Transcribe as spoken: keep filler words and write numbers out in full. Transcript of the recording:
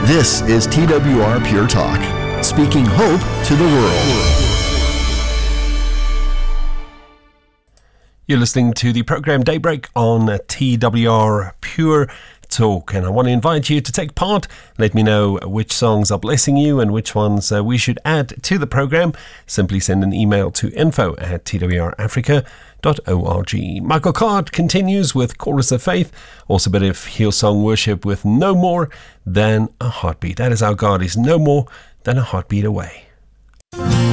This is T W R Pure Talk, speaking hope to the world. You're listening to the program Daybreak on T W R Pure Talk, and I want to invite you to take part. Let me know which songs are blessing you and which ones uh, we should add to the program. Simply send an email to info at t w r africa dot org. Michael Card continues with Chorus of Faith, also a bit of Hillsong worship with No More Than a Heartbeat. That is our God is no more than a heartbeat away.